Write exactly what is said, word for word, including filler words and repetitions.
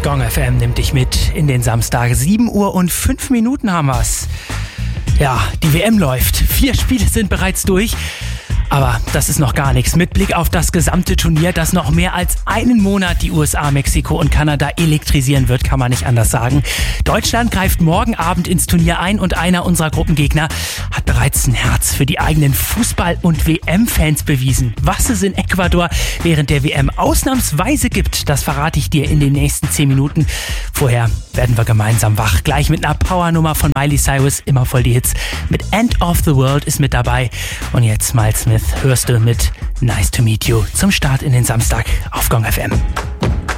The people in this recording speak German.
Gong F M nimmt dich mit in den Samstag. sieben Uhr und fünf Minuten haben wir's. Ja, die W M läuft. Vier Spiele sind bereits durch. Aber das ist noch gar nichts. Mit Blick auf das gesamte Turnier, das noch mehr als einen Monat die U S A, Mexiko und Kanada elektrisieren wird, kann man nicht anders sagen. Deutschland greift morgen Abend ins Turnier ein und einer unserer Gruppengegner hat bereits ein Herz für die eigenen Fußball- und W M-Fans bewiesen. Was es in Ecuador während der W M ausnahmsweise gibt, das verrate ich dir in den nächsten zehn Minuten. Vorher werden wir gemeinsam wach. Gleich mit einer Powernummer von Miley Cyrus, immer voll die Hits. Mit End of the World ist mit dabei. Und jetzt Miles Smith hörst du mit Nice to Meet You zum Start in den Samstag auf Gong F M.